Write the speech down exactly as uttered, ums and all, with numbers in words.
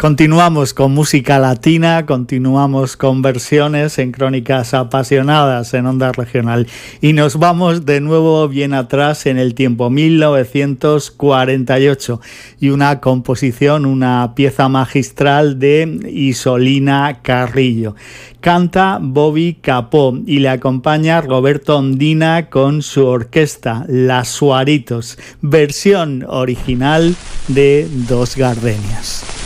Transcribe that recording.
Continuamos con música latina, continuamos con versiones en Crónicas Apasionadas en Onda Regional y nos vamos de nuevo bien atrás en el tiempo, mil novecientos cuarenta y ocho, y una composición, una pieza magistral de Isolina Carrillo. Canta Bobby Capó y le acompaña Roberto Ondina con su orquesta, Las Suaritos, versión original de Dos Gardenias.